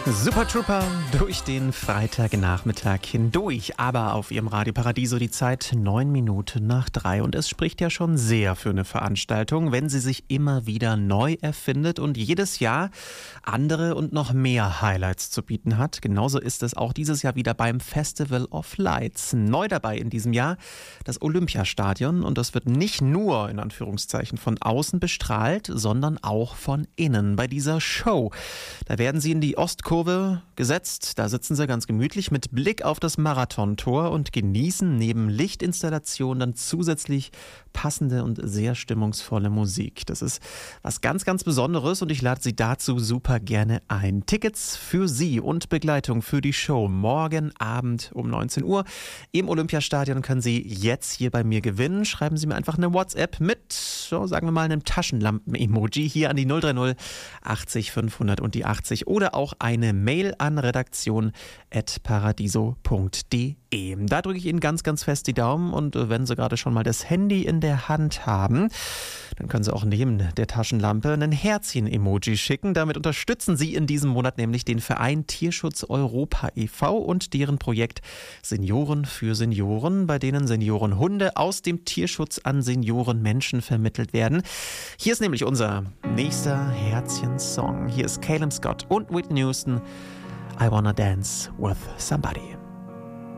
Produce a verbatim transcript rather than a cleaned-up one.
Super Trooper durch den Freitagnachmittag hindurch, aber auf Ihrem Radio Paradiso die Zeit neun Minuten nach drei und es spricht ja schon sehr für eine Veranstaltung, wenn sie sich immer wieder neu erfindet und jedes Jahr andere und noch mehr Highlights zu bieten hat. Genauso ist es auch dieses Jahr wieder beim Festival of Lights. Neu dabei in diesem Jahr das Olympiastadion und das wird nicht nur in Anführungszeichen von außen bestrahlt, sondern auch von innen bei dieser Show. Da werden sie in die Ostkurve gesetzt. Da sitzen sie ganz gemütlich mit Blick auf das Marathontor und genießen neben Lichtinstallationen dann zusätzlich passende und sehr stimmungsvolle Musik. Das ist was ganz, ganz Besonderes und ich lade Sie dazu super gerne ein. Tickets für Sie und Begleitung für die Show morgen Abend um neunzehn Uhr im Olympiastadion können Sie jetzt hier bei mir gewinnen. Schreiben Sie mir einfach eine WhatsApp mit, so sagen wir mal, einem Taschenlampen-Emoji hier an die null drei null achtzig fünfhundert und die achtzig oder auch eine Mail an redaktion at paradiso punkt de. Da drücke ich Ihnen ganz, ganz fest die Daumen und wenn Sie gerade schon mal das Handy in der Hand haben, dann können Sie auch neben der Taschenlampe ein Herzchen-Emoji schicken. Damit unterstützen Sie in diesem Monat nämlich den Verein Tierschutz Europa e V und deren Projekt Senioren für Senioren, bei denen Seniorenhunde aus dem Tierschutz an Seniorenmenschen vermittelt werden. Hier ist nämlich unser nächster Herzchen-Song. Hier ist Caleb Scott und Whitney Houston. I Wanna Dance with Somebody.